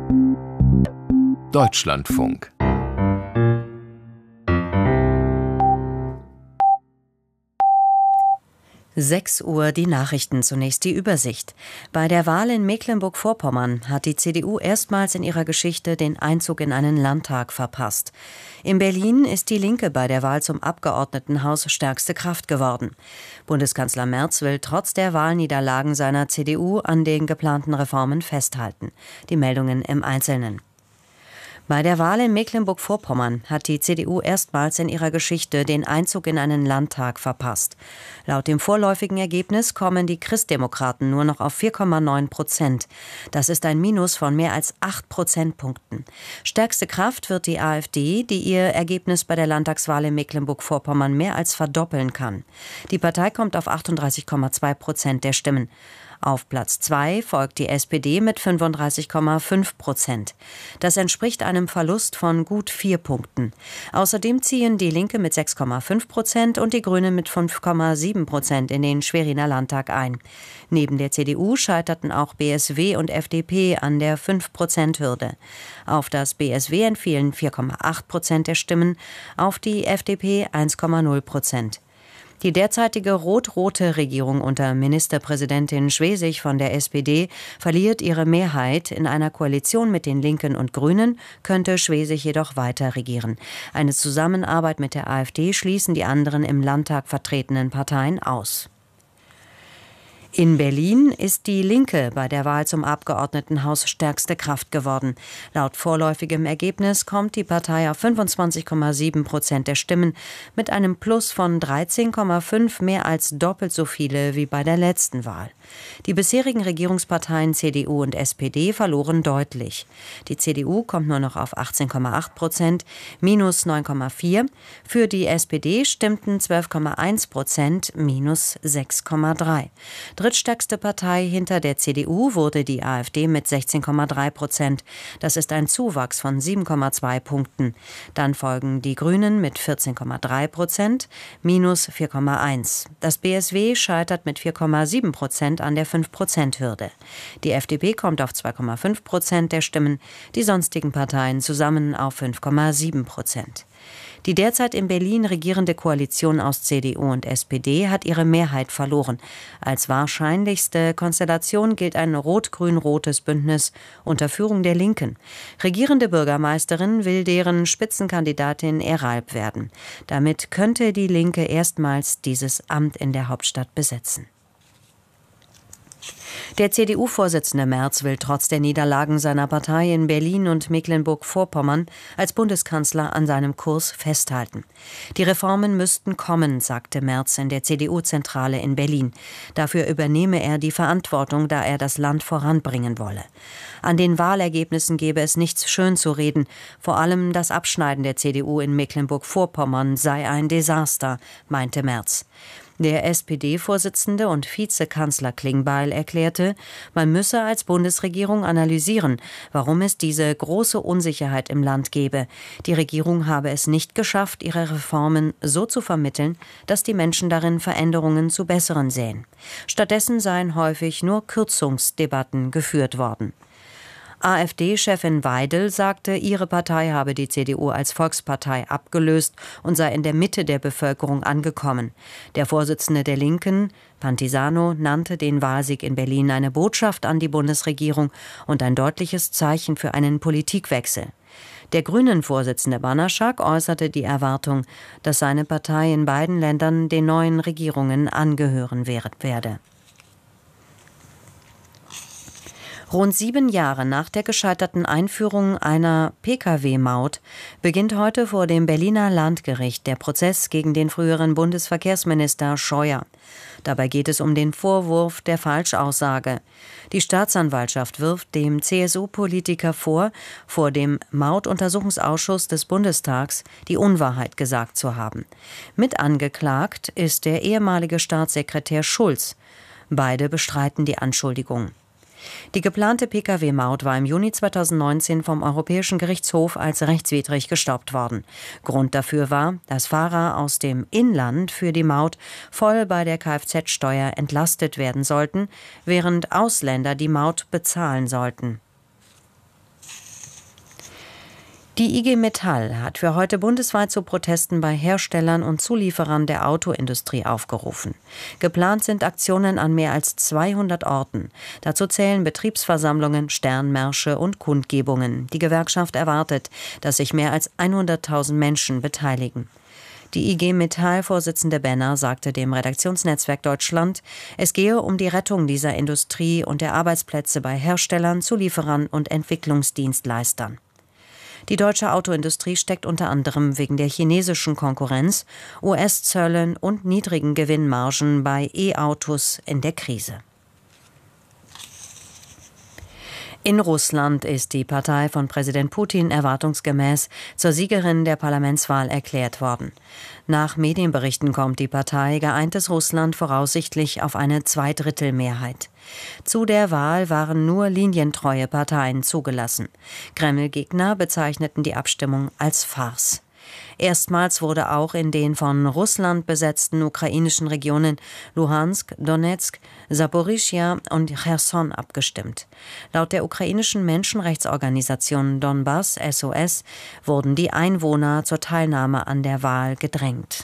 Deutschlandfunk. Sechs Uhr die Nachrichten, zunächst die Übersicht. Bei der Wahl in Mecklenburg-Vorpommern hat die CDU erstmals in ihrer Geschichte den Einzug in einen Landtag verpasst. In Berlin ist die Linke bei der Wahl zum Abgeordnetenhaus stärkste Kraft geworden. Bundeskanzler Merz will trotz der Wahlniederlagen seiner CDU an den geplanten Reformen festhalten. Die Meldungen im Einzelnen. Bei der Wahl in Mecklenburg-Vorpommern hat die CDU erstmals in ihrer Geschichte den Einzug in einen Landtag verpasst. Laut dem vorläufigen Ergebnis kommen die Christdemokraten nur noch auf 4,9%. Das ist ein Minus von mehr als 8 Prozentpunkten. Stärkste Kraft wird die AfD, die ihr Ergebnis bei der Landtagswahl in Mecklenburg-Vorpommern mehr als verdoppeln kann. Die Partei kommt auf 38,2% der Stimmen. Auf Platz 2 folgt die SPD mit 35,5%. Das entspricht einem Verlust von gut 4 Punkten. Außerdem ziehen die Linke mit 6,5% und die Grünen mit 5,7% in den Schweriner Landtag ein. Neben der CDU scheiterten auch BSW und FDP an der 5%-Hürde. Auf das BSW entfielen 4,8% der Stimmen, auf die FDP 1,0%. Die derzeitige rot-rote Regierung unter Ministerpräsidentin Schwesig von der SPD verliert ihre Mehrheit. In einer Koalition mit den Linken und Grünen könnte Schwesig jedoch weiter regieren. Eine Zusammenarbeit mit der AfD schließen die anderen im Landtag vertretenen Parteien aus. In Berlin ist die Linke bei der Wahl zum Abgeordnetenhaus stärkste Kraft geworden. Laut vorläufigem Ergebnis kommt die Partei auf 25,7% der Stimmen mit einem Plus von 13,5, mehr als doppelt so viele wie bei der letzten Wahl. Die bisherigen Regierungsparteien CDU und SPD verloren deutlich. Die CDU kommt nur noch auf 18,8%, minus 9,4. Für die SPD stimmten 12,1%, minus 6,3. Drittstärkste Partei hinter der CDU wurde die AfD mit 16,3%. Das ist ein Zuwachs von 7,2 Punkten. Dann folgen die Grünen mit 14,3%, minus 4,1. Das BSW scheitert mit 4,7% an der 5%-Hürde. Die FDP kommt auf 2,5% der Stimmen, die sonstigen Parteien zusammen auf 5,7%. Die derzeit in Berlin regierende Koalition aus CDU und SPD hat ihre Mehrheit verloren. Als wahrscheinlichste Konstellation gilt ein rot-grün-rotes Bündnis unter Führung der Linken. Regierende Bürgermeisterin will deren Spitzenkandidatin Eralb werden. Damit könnte die Linke erstmals dieses Amt in der Hauptstadt besetzen. Der CDU-Vorsitzende Merz will trotz der Niederlagen seiner Partei in Berlin und Mecklenburg-Vorpommern als Bundeskanzler an seinem Kurs festhalten. Die Reformen müssten kommen, sagte Merz in der CDU-Zentrale in Berlin. Dafür übernehme er die Verantwortung, da er das Land voranbringen wolle. An den Wahlergebnissen gebe es nichts schön zu reden. Vor allem das Abschneiden der CDU in Mecklenburg-Vorpommern sei ein Desaster, meinte Merz. Der SPD-Vorsitzende und Vizekanzler Klingbeil erklärte, man müsse als Bundesregierung analysieren, warum es diese große Unsicherheit im Land gebe. Die Regierung habe es nicht geschafft, ihre Reformen so zu vermitteln, dass die Menschen darin Veränderungen zu Besseren sähen. Stattdessen seien häufig nur Kürzungsdebatten geführt worden. AfD-Chefin Weidel sagte, ihre Partei habe die CDU als Volkspartei abgelöst und sei in der Mitte der Bevölkerung angekommen. Der Vorsitzende der Linken, Pantisano, nannte den Wahlsieg in Berlin eine Botschaft an die Bundesregierung und ein deutliches Zeichen für einen Politikwechsel. Der Grünen-Vorsitzende Banaschak äußerte die Erwartung, dass seine Partei in beiden Ländern den neuen Regierungen angehören werde. Rund 7 Jahre nach der gescheiterten Einführung einer Pkw-Maut beginnt heute vor dem Berliner Landgericht der Prozess gegen den früheren Bundesverkehrsminister Scheuer. Dabei geht es um den Vorwurf der Falschaussage. Die Staatsanwaltschaft wirft dem CSU-Politiker vor dem Mautuntersuchungsausschuss des Bundestags die Unwahrheit gesagt zu haben. Mit angeklagt ist der ehemalige Staatssekretär Schulz. Beide bestreiten die Anschuldigung. Die geplante Pkw-Maut war im Juni 2019 vom Europäischen Gerichtshof als rechtswidrig gestoppt worden. Grund dafür war, dass Fahrer aus dem Inland für die Maut voll bei der Kfz-Steuer entlastet werden sollten, während Ausländer die Maut bezahlen sollten. Die IG Metall hat für heute bundesweit zu Protesten bei Herstellern und Zulieferern der Autoindustrie aufgerufen. Geplant sind Aktionen an mehr als 200 Orten. Dazu zählen Betriebsversammlungen, Sternmärsche und Kundgebungen. Die Gewerkschaft erwartet, dass sich mehr als 100.000 Menschen beteiligen. Die IG Metall-Vorsitzende Benner sagte dem Redaktionsnetzwerk Deutschland, es gehe um die Rettung dieser Industrie und der Arbeitsplätze bei Herstellern, Zulieferern und Entwicklungsdienstleistern. Die deutsche Autoindustrie steckt unter anderem wegen der chinesischen Konkurrenz, US-Zöllen und niedrigen Gewinnmargen bei E-Autos in der Krise. In Russland ist die Partei von Präsident Putin erwartungsgemäß zur Siegerin der Parlamentswahl erklärt worden. Nach Medienberichten kommt die Partei Geeintes Russland voraussichtlich auf eine Zweidrittelmehrheit. Zu der Wahl waren nur linientreue Parteien zugelassen. Kreml-Gegner bezeichneten die Abstimmung als Farce. Erstmals wurde auch in den von Russland besetzten ukrainischen Regionen Luhansk, Donetsk, Saporischschja und Cherson abgestimmt. Laut der ukrainischen Menschenrechtsorganisation Donbass SOS wurden die Einwohner zur Teilnahme an der Wahl gedrängt.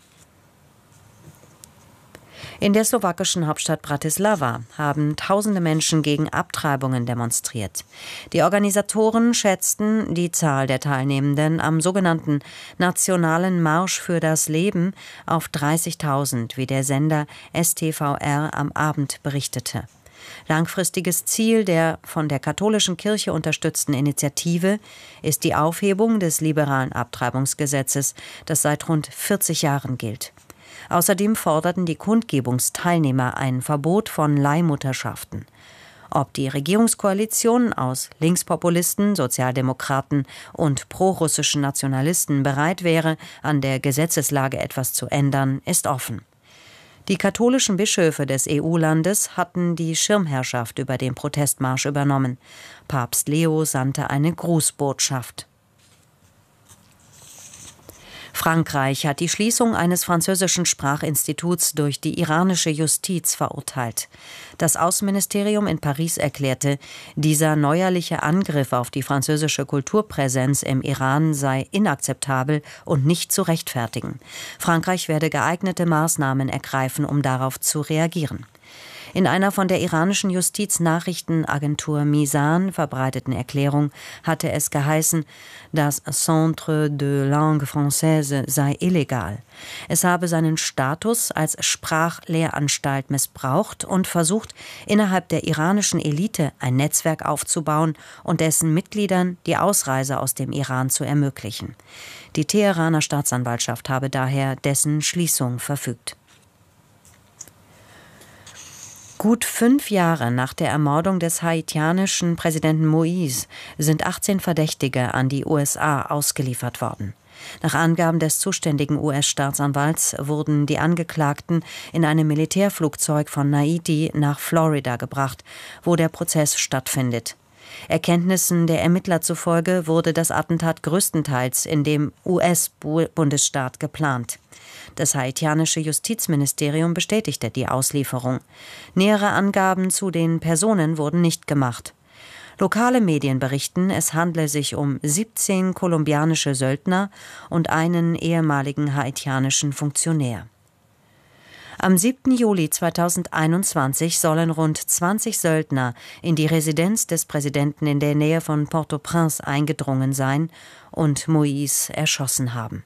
In der slowakischen Hauptstadt Bratislava haben tausende Menschen gegen Abtreibungen demonstriert. Die Organisatoren schätzten die Zahl der Teilnehmenden am sogenannten Nationalen Marsch für das Leben auf 30.000, wie der Sender STVR am Abend berichtete. Langfristiges Ziel der von der katholischen Kirche unterstützten Initiative ist die Aufhebung des liberalen Abtreibungsgesetzes, das seit rund 40 Jahren gilt. Außerdem forderten die Kundgebungsteilnehmer ein Verbot von Leihmutterschaften. Ob die Regierungskoalition aus Linkspopulisten, Sozialdemokraten und prorussischen Nationalisten bereit wäre, an der Gesetzeslage etwas zu ändern, ist offen. Die katholischen Bischöfe des EU-Landes hatten die Schirmherrschaft über den Protestmarsch übernommen. Papst Leo sandte eine Grußbotschaft. Frankreich hat die Schließung eines französischen Sprachinstituts durch die iranische Justiz verurteilt. Das Außenministerium in Paris erklärte, dieser neuerliche Angriff auf die französische Kulturpräsenz im Iran sei inakzeptabel und nicht zu rechtfertigen. Frankreich werde geeignete Maßnahmen ergreifen, um darauf zu reagieren. In einer von der iranischen Justiznachrichtenagentur Misan verbreiteten Erklärung hatte es geheißen, das Centre de Langue Française sei illegal. Es habe seinen Status als Sprachlehranstalt missbraucht und versucht, innerhalb der iranischen Elite ein Netzwerk aufzubauen und dessen Mitgliedern die Ausreise aus dem Iran zu ermöglichen. Die Teheraner Staatsanwaltschaft habe daher dessen Schließung verfügt. Gut 5 Jahre nach der Ermordung des haitianischen Präsidenten Moïse sind 18 Verdächtige an die USA ausgeliefert worden. Nach Angaben des zuständigen US-Staatsanwalts wurden die Angeklagten in einem Militärflugzeug von Haiti nach Florida gebracht, wo der Prozess stattfindet. Erkenntnissen der Ermittler zufolge wurde das Attentat größtenteils in dem US-Bundesstaat geplant. Das haitianische Justizministerium bestätigte die Auslieferung. Nähere Angaben zu den Personen wurden nicht gemacht. Lokale Medien berichten, es handle sich um 17 kolumbianische Söldner und einen ehemaligen haitianischen Funktionär. Am 7. Juli 2021 sollen rund 20 Söldner in die Residenz des Präsidenten in der Nähe von Port-au-Prince eingedrungen sein und Moïse erschossen haben.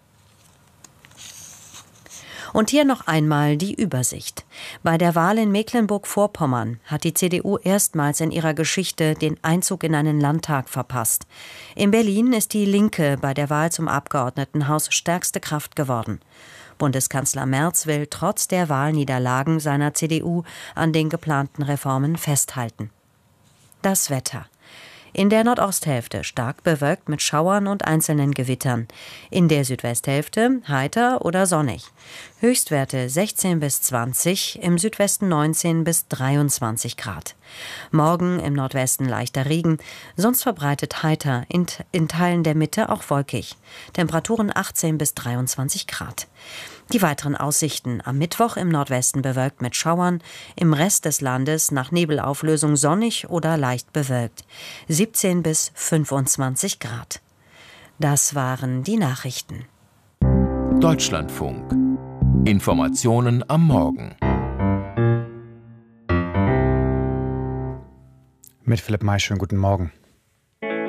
Und hier noch einmal die Übersicht. Bei der Wahl in Mecklenburg-Vorpommern hat die CDU erstmals in ihrer Geschichte den Einzug in einen Landtag verpasst. In Berlin ist die Linke bei der Wahl zum Abgeordnetenhaus stärkste Kraft geworden. Bundeskanzler Merz will trotz der Wahlniederlagen seiner CDU an den geplanten Reformen festhalten. Das Wetter. In der Nordosthälfte stark bewölkt mit Schauern und einzelnen Gewittern. In der Südwesthälfte heiter oder sonnig. Höchstwerte 16 bis 20, im Südwesten 19 bis 23 Grad. Morgen im Nordwesten leichter Regen, sonst verbreitet heiter, in Teilen der Mitte auch wolkig. Temperaturen 18 bis 23 Grad. Die weiteren Aussichten: am Mittwoch im Nordwesten bewölkt mit Schauern, im Rest des Landes nach Nebelauflösung sonnig oder leicht bewölkt. 17 bis 25 Grad. Das waren die Nachrichten. Deutschlandfunk. Informationen am Morgen. Mit Philipp May, schönen guten Morgen.